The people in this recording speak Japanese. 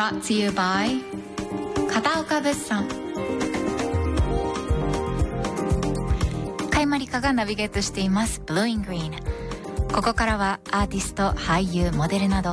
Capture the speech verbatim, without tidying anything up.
brought to you by 片岡物産。甲斐まりかがナビゲートしています Blue in Green。 ここからはアーティスト、俳優、モデルなど